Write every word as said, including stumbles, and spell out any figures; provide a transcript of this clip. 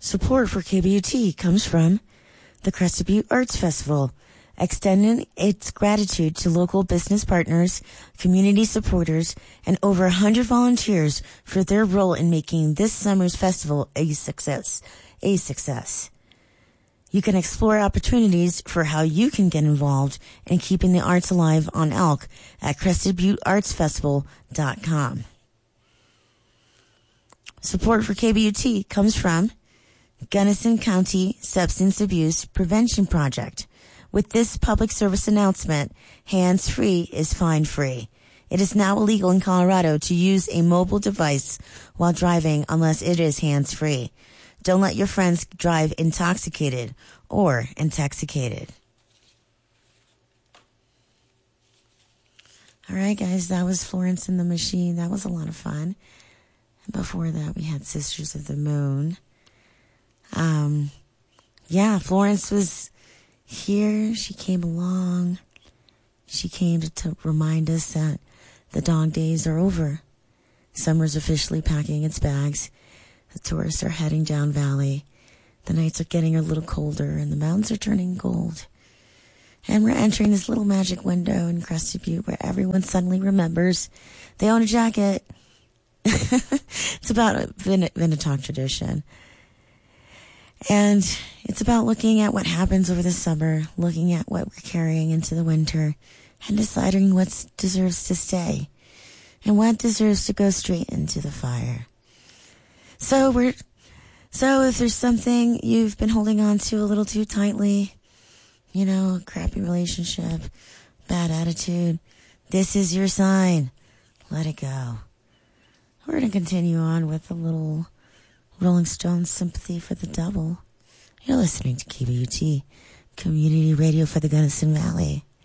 Support for K B U T comes from the Crested Butte Arts Festival, extending its gratitude to local business partners, community supporters, and over one hundred volunteers for their role in making this summer's festival a success. A success. You can explore opportunities for how you can get involved in keeping the arts alive on Elk at crested butte arts festival dot com. Support for K B U T comes from Gunnison County Substance Abuse Prevention Project. With this public service announcement, hands-free is fine-free. It is now illegal in Colorado to use a mobile device while driving unless it is hands-free. Don't let your friends drive intoxicated or intoxicated. All right, guys, that was Florence and the Machine. That was a lot of fun. And before that, we had Sisters of the Moon. Um, yeah, Florence was here. She came along. She came to, to remind us that the dog days are over. Summer's officially packing its bags. The tourists are heading down valley. The nights are getting a little colder and the mountains are turning gold. And we're entering this little magic window in Crested Butte where everyone suddenly remembers they own a jacket. It's about a Vin- Vinnetalk tradition. And it's about looking at what happens over the summer, looking at what we're carrying into the winter, and deciding what deserves to stay and what deserves to go straight into the fire. So we're, so if there's something you've been holding on to a little too tightly, you know, a crappy relationship, bad attitude, this is your sign. Let it go. We're going to continue on with a little Rolling Stones Sympathy for the Devil. You're listening to K B U T, Community Radio for the Gunnison Valley.